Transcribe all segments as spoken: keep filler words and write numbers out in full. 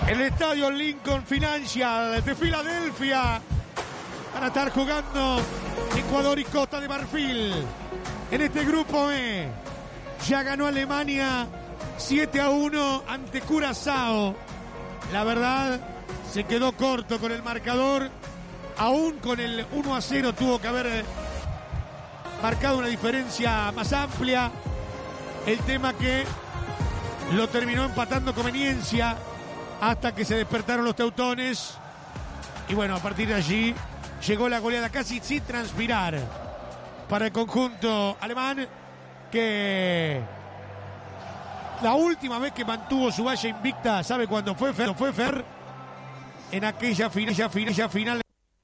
El estadio Lincoln Financial de Filadelfia. Van a estar jugando Ecuador y Costa de Marfil. En este grupo E, ya ganó Alemania siete a uno ante Curazao. La verdad, se quedó corto con el marcador. Aún con el uno a cero tuvo que haber marcado una diferencia más amplia. El tema que lo terminó empatando Conveniencia hasta que se despertaron los teutones. Y bueno, a partir de allí llegó la goleada casi sin transpirar para el conjunto alemán, que la última vez que mantuvo su valla invicta, ¿sabe cuándo fue, Fer? Fue Fer en aquella final, aquella final, aquella final.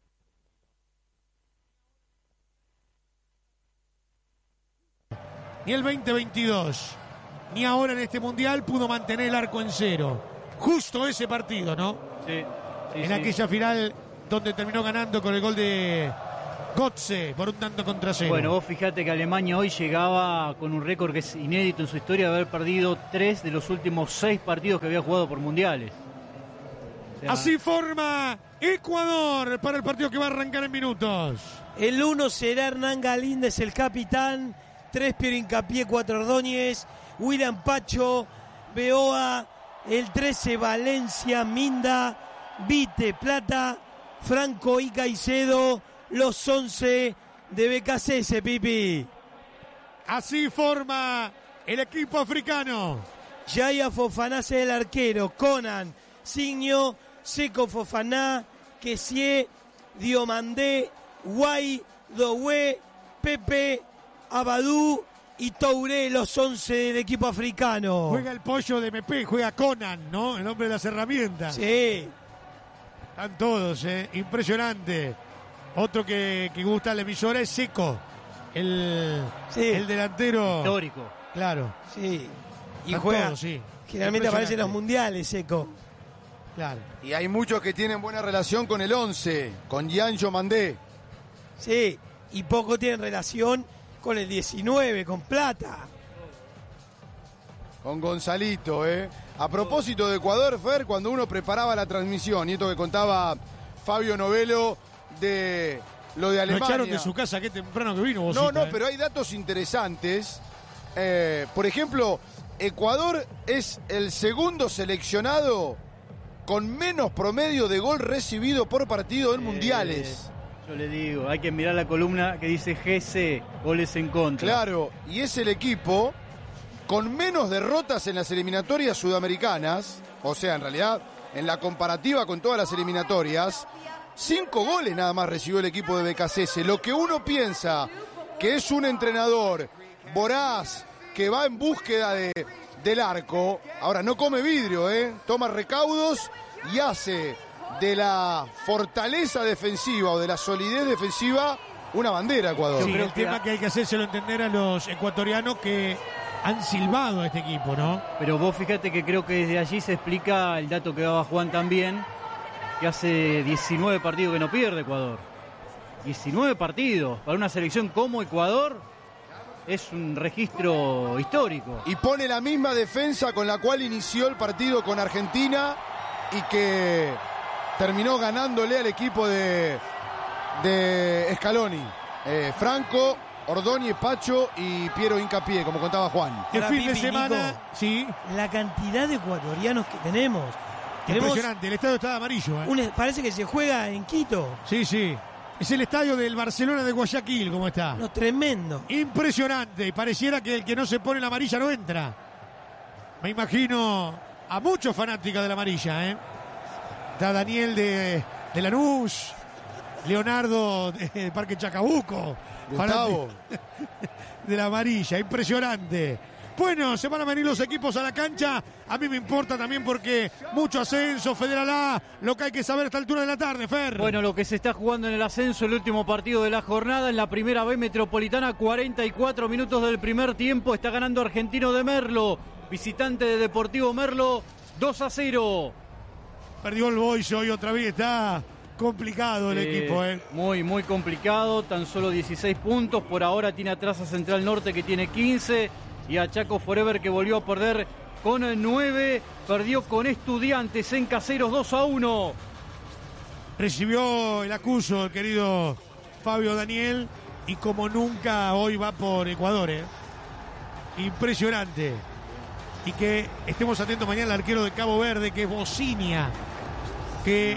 Ni el veinte veintidós, ni ahora en este mundial pudo mantener el arco en cero. Justo ese partido, ¿no? Sí. sí en sí. aquella final donde terminó ganando con el gol de Götze por un tanto contra cero. Bueno, vos fijate que Alemania hoy llegaba con un récord que es inédito en su historia de haber perdido tres de los últimos seis partidos que había jugado por mundiales. O sea... Así forma Ecuador para el partido que va a arrancar en minutos. El uno será Hernán Galíndez, el capitán. Tres Piero Hincapié, cuatro Ordóñez, William Pacho, Beoa. El trece Valencia, Minda, Vite, Plata, Franco y Caicedo. Los once de B K C S, Pipi. Así forma el equipo africano. Yaya Fofaná es el arquero. Conan, Signo, Seco Fofaná, Kessie, Diomandé, Guay, Doué, Pepe, Abadú y Touré, los once del equipo africano. Juega el pollo de M P, juega Conan, ¿no? El hombre de las herramientas. Sí. Están todos, ¿eh? Impresionante. Otro que, que gusta la emisora es Seco, el, sí. el delantero. Histórico. Claro. Sí. Y Están juega. Todos, sí. Generalmente aparece en los mundiales, Seco. Claro. Y hay muchos que tienen buena relación con el once, con Yancho Mandé. Sí, y poco tienen relación con el diecinueve, con Plata. Con Gonzalito, ¿eh? A propósito de Ecuador, Fer, cuando uno preparaba la transmisión, y esto que contaba Fabio Novelo de lo de Alemania. Lo echaron de su casa, qué temprano que vino, Bocita, No, no, ¿eh? pero hay datos interesantes. Eh, por ejemplo, Ecuador es el segundo seleccionado con menos promedio de gol recibido por partido en eh, mundiales. Yo le digo, hay que mirar la columna que dice G C, goles en contra. Claro, y es el equipo con menos derrotas en las eliminatorias sudamericanas, o sea, en realidad, en la comparativa con todas las eliminatorias, cinco goles nada más recibió el equipo de B K C S. Lo que uno piensa que es un entrenador voraz, que va en búsqueda de, del arco, ahora no come vidrio, ¿eh? Toma recaudos y hace de la fortaleza defensiva o de la solidez defensiva una bandera, Ecuador. Sí, el tema que hay que hacérselo entender a los ecuatorianos que han silbado a este equipo, ¿no? Pero vos fíjate que creo que desde allí se explica el dato que daba Juan también, que hace diecinueve partidos que no pierde Ecuador. diecinueve partidos para una selección como Ecuador es un registro histórico. Y pone la misma defensa con la cual inició el partido con Argentina y que terminó ganándole al equipo de, de Scaloni. Eh, Franco, Ordóñez, Pacho y Piero Hincapié, como contaba Juan. El fin de Pipi, semana, Nico, sí. La cantidad de ecuatorianos que tenemos. tenemos Impresionante, el estadio está de amarillo. ¿eh? un, parece que se juega en Quito. Sí, sí. Es el estadio del Barcelona de Guayaquil, ¿cómo está? No, tremendo. Impresionante. Y pareciera que el que no se pone la amarilla no entra. Me imagino a muchos fanáticos de la amarilla, ¿eh? Está Daniel de, de Lanús, Leonardo de Parque Chacabuco. Gustavo. De la amarilla, impresionante. Bueno, se van a venir los equipos a la cancha. A mí me importa también porque mucho ascenso, Federal A, lo que hay que saber a esta altura de la tarde, Fer. Bueno, lo que se está jugando en el ascenso, el último partido de la jornada, en la primera B Metropolitana, cuarenta y cuatro minutos del primer tiempo, está ganando Argentino de Merlo, visitante de Deportivo Merlo, dos a cero. Perdió el Boys hoy otra vez, está complicado el eh, equipo, ¿eh? Muy, muy complicado, tan solo dieciséis puntos, por ahora tiene atrás a Central Norte que tiene quince, y a Chaco Forever que volvió a perder con nueve, perdió con Estudiantes en Caseros dos a uno. Recibió el acuso el querido Fabio Daniel y como nunca hoy va por Ecuador, ¿eh? Impresionante. Y que estemos atentos mañana al arquero de Cabo Verde, que es Bocinia, que,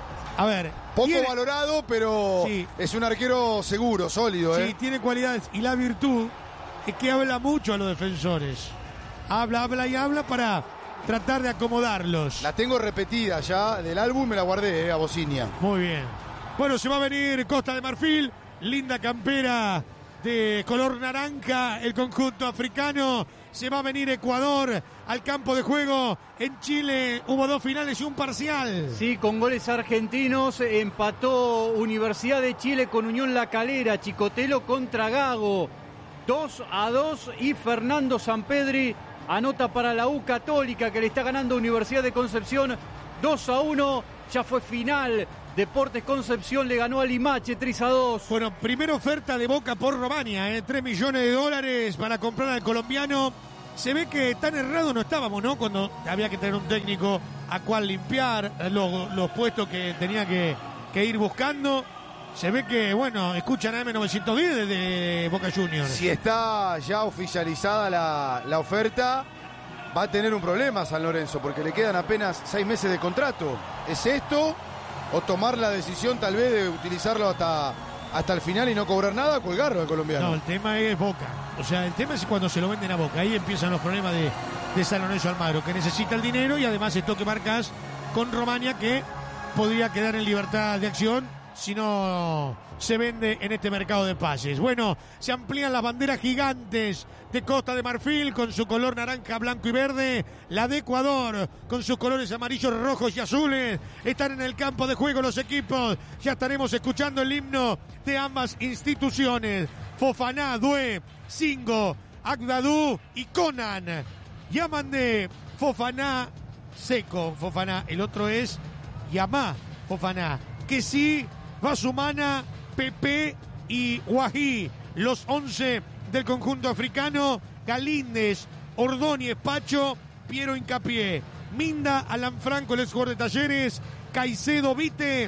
a ver... Poco tiene, valorado, pero sí, es un arquero seguro, sólido. Sí, ¿eh? tiene cualidades. Y la virtud es que habla mucho a los defensores. Habla, habla y habla para tratar de acomodarlos. La tengo repetida ya del álbum, me la guardé, eh, a Bocinia. Muy bien. Bueno, se va a venir Costa de Marfil. Linda campera de color naranja, el conjunto africano. Se va a venir Ecuador al campo de juego. En Chile hubo dos finales y un parcial. Sí, con goles argentinos. Empató Universidad de Chile con Unión La Calera. Chicotelo contra Gago. dos a dos. Y Fernando Sampedri anota para la U Católica, que le está ganando Universidad de Concepción dos a uno. Ya fue final. Deportes Concepción le ganó a Limache tres a dos. Bueno, primera oferta de Boca por Romania, ¿eh? tres millones de dólares para comprar al colombiano. Se ve que tan errado no estábamos, ¿no? Cuando había que tener un técnico a cual limpiar los, los puestos que tenía que, que ir buscando. Se ve que, bueno, escuchan a eme novecientos diez desde Boca Juniors. Si está ya oficializada la, la oferta, va a tener un problema San Lorenzo, porque le quedan apenas seis meses de contrato. ¿Es esto? ¿O tomar la decisión tal vez de utilizarlo hasta, hasta el final y no cobrar nada? Colgarlo al colombiano. No, el tema es Boca. O sea, el tema es cuando se lo venden a Boca. Ahí empiezan los problemas de, de San Lorenzo Almagro, que necesita el dinero y además esto que marcas con Romania, que podría quedar en libertad de acción si no se vende en este mercado de pases. Bueno, se amplían las banderas gigantes de Costa de Marfil con su color naranja, blanco y verde. La de Ecuador con sus colores amarillos, rojos y azules. Están en el campo de juego los equipos. Ya estaremos escuchando el himno de ambas instituciones. Fofaná, Due, Singo, Agdadú y Conan. Llaman de Fofaná Seco, Fofaná. El otro es Yamá Fofaná. Que sí, Basumana, Pepe y Guají. Los once del conjunto africano. Galíndez, Ordóñez, Pacho, Piero Hincapié, Minda, Alan Franco, el ex jugador de Talleres, Caicedo, Vite,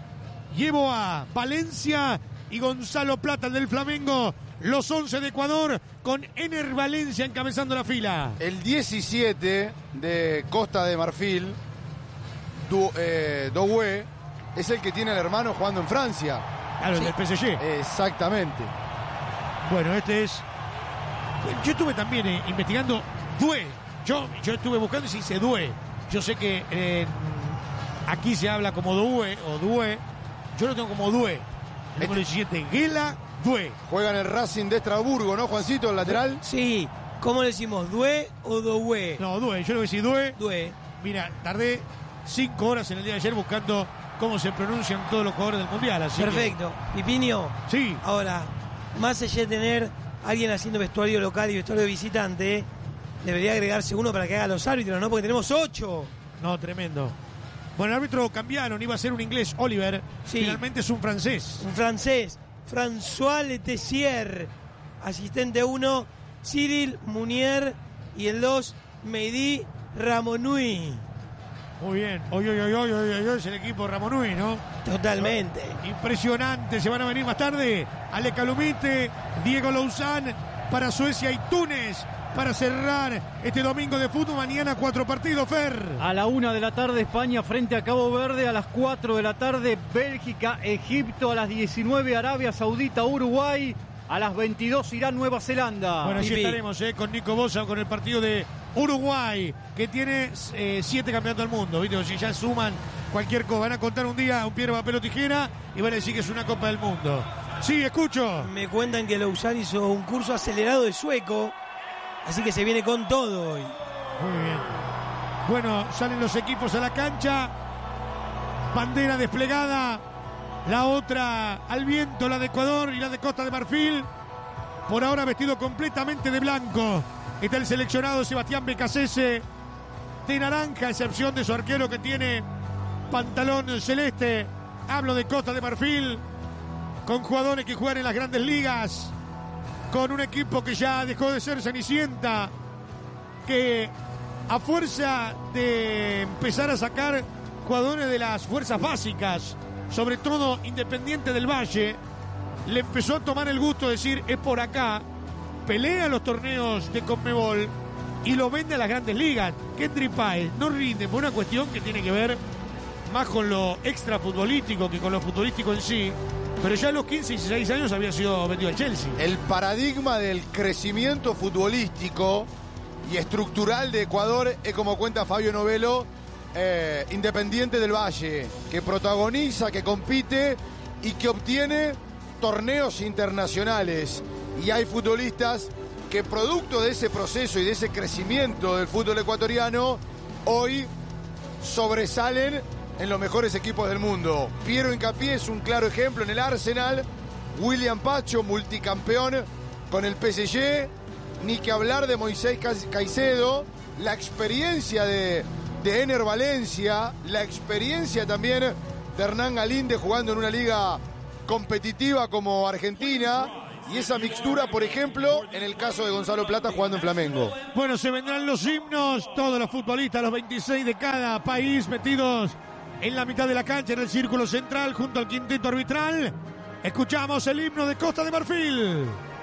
Llevo a Valencia y Gonzalo Plata, el del Flamengo. Los once de Ecuador con Ener Valencia encabezando la fila. El diecisiete de Costa de Marfil, du, eh, Doué, es el que tiene el hermano jugando en Francia. Claro, sí, el del P S G. Exactamente. Bueno, este es... Yo estuve también eh, investigando Due. Yo, yo estuve buscando y se dice Due. Yo sé que eh, aquí se habla como Due o Due. Yo lo tengo como Due. El número diecisiete, Gela Due. Juega en el Racing de Estrasburgo, ¿no, Juancito, el lateral? Sí. ¿Cómo le decimos? ¿Due o Doué? No, Due. Yo le voy a decir Due. Due. Mira, tardé cinco horas en el día de ayer buscando cómo se pronuncian todos los jugadores del Mundial. Así perfecto. Que... Pipinio. Sí. Ahora, más allá de tener alguien haciendo vestuario local y vestuario de visitante, debería agregarse uno para que haga los árbitros, ¿no? Porque tenemos ocho. No, tremendo. Bueno, el árbitro cambiaron, iba a ser un inglés, Oliver. Sí. Finalmente es un francés. Un francés. François Letessier. Asistente uno, Cyril Munier. Y el dos, Mehdi Ramonui. Muy bien. Hoy, hoy, hoy, hoy, hoy, hoy es el equipo Ramonui, ¿no? Totalmente. Impresionante. Se van a venir más tarde Ale Calumite, Diego Louzán para Suecia y Túnez para cerrar este domingo de fútbol. Mañana cuatro partidos, Fer. A la una de la tarde España frente a Cabo Verde. A las cuatro de la tarde Bélgica, Egipto. A las diecinueve Arabia Saudita, Uruguay. A las veintidós Irán, Nueva Zelanda. Bueno, allí estaremos eh, con Nico Bosa, con el partido de Uruguay, que tiene eh, siete campeonatos del mundo. ¿Viste? Si ya suman cualquier cosa, van a contar un día un piedra, papel o tijera y van a decir que es una Copa del Mundo. Sí, escucho. Me cuentan que Louzán hizo un curso acelerado de sueco, así que se viene con todo hoy. Muy bien. Bueno, salen los equipos a la cancha. Bandera desplegada. La otra al viento, la de Ecuador y la de Costa de Marfil. Por ahora vestido completamente de blanco. Está el seleccionado Sebastián Becasese de naranja, a excepción de su arquero que tiene pantalón celeste. Hablo de Costa de Marfil, con jugadores que juegan en las grandes ligas, con un equipo que ya dejó de ser Cenicienta, que a fuerza de empezar a sacar jugadores de las fuerzas básicas, sobre todo Independiente del Valle, le empezó a tomar el gusto de decir, es por acá, pelea los torneos de Conmebol y lo vende a las grandes ligas. Kendry Páez no rinde por una cuestión que tiene que ver más con lo extra futbolístico que con lo futbolístico en sí, pero ya a los quince y dieciséis años había sido vendido al Chelsea. El paradigma del crecimiento futbolístico y estructural de Ecuador es, como cuenta Fabio Novelo, eh, Independiente del Valle, que protagoniza, que compite y que obtiene torneos internacionales. Y hay futbolistas que, producto de ese proceso y de ese crecimiento del fútbol ecuatoriano, hoy sobresalen en los mejores equipos del mundo. Piero Hincapié es un claro ejemplo en el Arsenal. William Pacho, multicampeón con el P S G. Ni que hablar de Moisés Caicedo. La experiencia de, de Ener Valencia. La experiencia también de Hernán Galíndez jugando en una liga competitiva como Argentina. Y esa mixtura, por ejemplo, en el caso de Gonzalo Plata jugando en Flamengo. Bueno, se vendrán los himnos, todos los futbolistas, los veintiséis de cada país metidos en la mitad de la cancha, en el círculo central, junto al quinteto arbitral. Escuchamos el himno de Costa de Marfil.